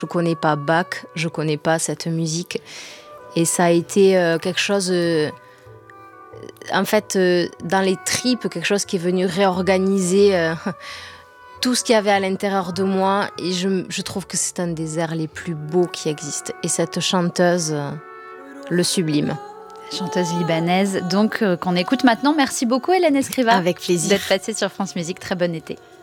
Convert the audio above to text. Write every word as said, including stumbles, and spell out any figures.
Je connais pas Bach, je connais pas cette musique. Et ça a été euh, quelque chose, euh, en fait, euh, dans les tripes, quelque chose qui est venu réorganiser euh, tout ce qu'il y avait à l'intérieur de moi. Et je, je trouve que c'est un des airs les plus beaux qui existent. Et cette chanteuse euh, le sublime. Chanteuse libanaise, donc, euh, qu'on écoute maintenant. Merci beaucoup, Hélène Escriva. Avec plaisir. D'être passée sur France Musique. Très bon été.